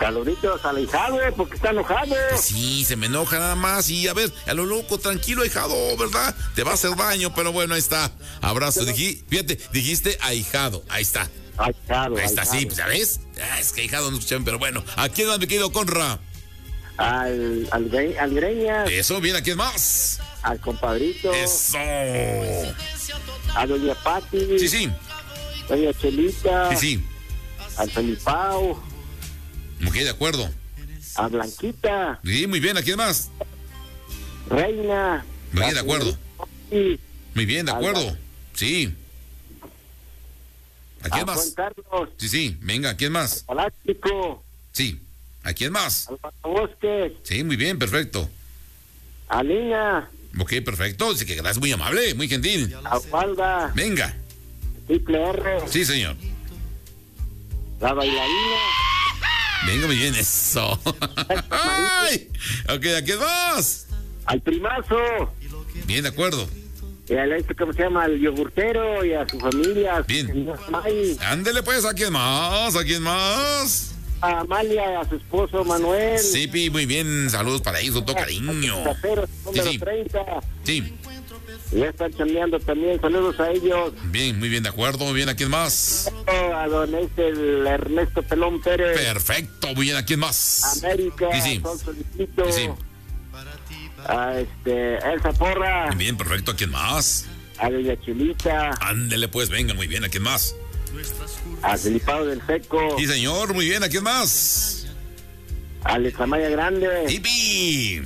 Saluditos al ahijado, porque está enojado. Sí, se me enoja nada más. Y a ver, a lo loco, tranquilo, ahijado, ¿verdad? Te va a hacer daño, pero bueno, ahí está. Abrazo. Fíjate, dijiste ahijado. Ahí está. Ahijado. Ahí está, sí, ¿sabes? Es que ahijado no escuchan, pero bueno. ¿A quién más, mi querido Conra? Al Greñas. Eso, bien, ¿a quién más? Al compadrito. Eso. A doña Pati. Sí. Doña Chelita. Sí. Al Felipao. Ok, de acuerdo. A Blanquita. Sí, muy bien, ¿a quién más? Reina. Muy bien, de acuerdo. Sí. Muy bien, de acuerdo. Sí. ¿A quién más? Juan Carlos. Sí, venga, ¿a quién más? Palástico. Sí. ¿A quién más? Al Bosques. Sí, muy bien, perfecto. A Lina. Ok, perfecto. Dice que gracias, muy amable, muy gentil. A Walda. Venga. Triple R. Sí, señor. La bailarina. Venga, muy bien, eso. Ay, ok, ¿a quién más? Al primazo. Bien, de acuerdo. Y al ¿cómo se llama? Al yogurtero y a su familia. Bien. Ándele pues, ¿a quién más? ¿A quién más? A Amalia, a su esposo Manuel. Sí, Pi, muy bien. Saludos para ellos, con todo cariño. Número Sí. 30. Sí. Ya están chambeando también. Saludos a ellos. Bien, muy bien, de acuerdo. Muy bien, ¿a quién más? A don el Ernesto Pelón Pérez. Perfecto, muy bien, ¿a quién más? América. Sí. Alfonso Lipito. Sí. A Elsa Porra. Bien, perfecto, ¿a quién más? A doña Chilita. Ándele pues, venga, muy bien, ¿a quién más? A Felipao del Seco. Sí, señor, muy bien, ¿a quién más? A Lezamaya Grande. ¡Tipi!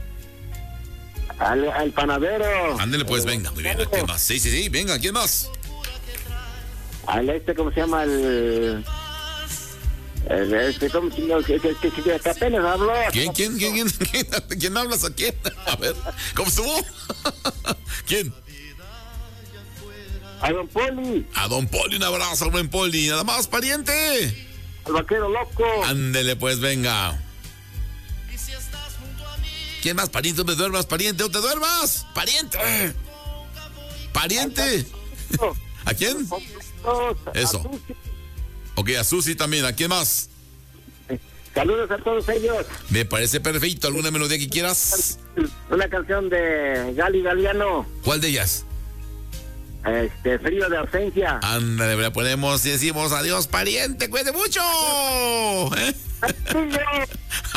Al panadero. Ándele pues, venga, muy bien, ¿a quién más? Sí, venga, ¿a quién más? Al ¿cómo se llama? ¿Cómo que apenas habló? ¿Quién hablas a quién? A ver, ¿cómo estuvo? ¿Quién? A don Poli. A don Poli, un abrazo al buen Poli. Nada más, pariente. Al vaquero loco. Ándele pues, venga. ¿Quién más, pariente? ¿No te duermas, pariente? ¿No te duermas? ¡Pariente! ¡Pariente! ¿A quién? Eso. Ok, a Susi también. ¿A quién más? Saludos a todos ellos. Me parece perfecto. ¿Alguna melodía que quieras? Una canción de Gali Galiano. ¿Cuál de ellas? Frío de ausencia. Ándale, la ponemos y decimos adiós, pariente. ¡Cuídate mucho!